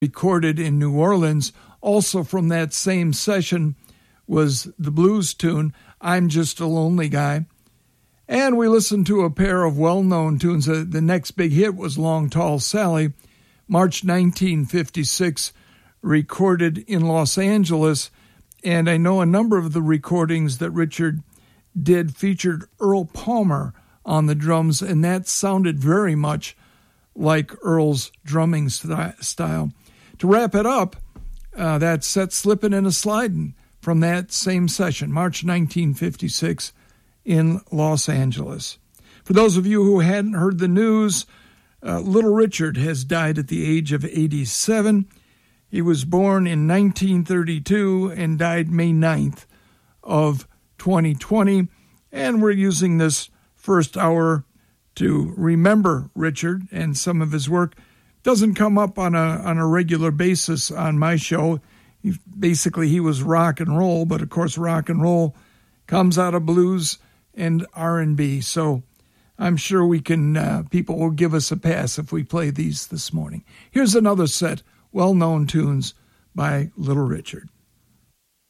recorded in New Orleans. Also from that same session was the blues tune, I'm Just a Lonely Guy. And we listened to a pair of well-known tunes. The next big hit was Long Tall Sally, March 1956, recorded in Los Angeles. And I know a number of the recordings that Richard did featured Earl Palmer on the drums, and that sounded very much like Earl's drumming style. To wrap it up, that set Slippin' and a Slidin' from that same session, March 1956, in Los Angeles. For those of you who hadn't heard the news, Little Richard has died at the age of 87. He was born in 1932 and died May 9th of 2020. And we're using this first hour to remember Richard and some of his work. Doesn't come up on a regular basis on my show. He was rock and roll, but of course rock and roll comes out of blues and R&B. So I'm sure people will give us a pass if we play these this morning. Here's another set, well-known tunes by Little Richard.